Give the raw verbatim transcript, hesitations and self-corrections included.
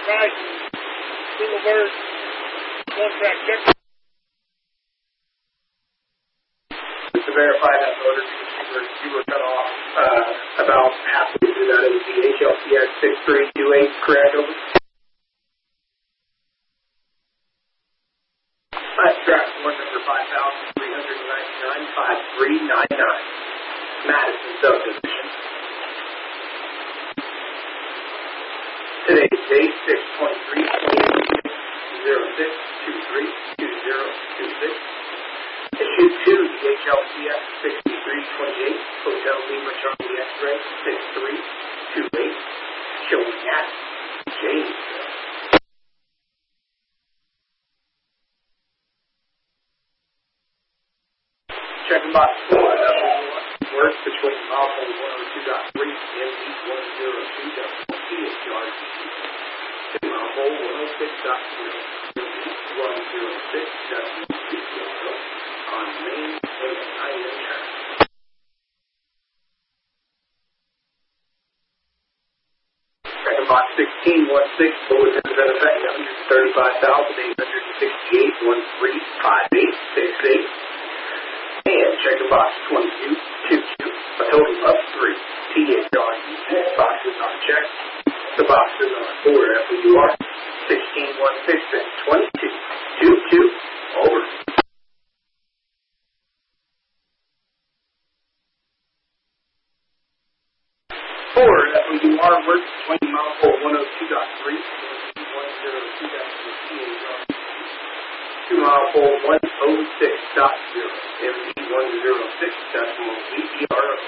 Right. Single bird. One track check. To verify that motor, you were, you were cut off uh, about halfway through that. It was the H L C X six three two eight, correct? Over. That's track one number five thousand three hundred ninety-nine, five three nine nine, Madison subdivision. Today's date six twenty-three, zero six two three two zero two six. Issue two, the H L C X sixty-three twenty-eight, Hotel Lima Charlie X-ray six three two eight, showing at Janesville. Checking box four, work between mile one oh two point three and M D one oh two point P H R D to mile one oh six point zero, M D one oh six point zero on main and island track. Checking box sixteen one six, bulletin to that effect, one hundred thirty-five thousand eight hundred sixty-eight, one three five eight six eight. And checking box twenty-two two two, a total of three. T H R U, boxes are checked. The boxes are four F U R, sixteen one six and twenty-two two two. Over. Four F U R works between mile one oh two point three and one oh two point three T H R U. To mile one oh six point zero, M D one oh six decimal E E R O.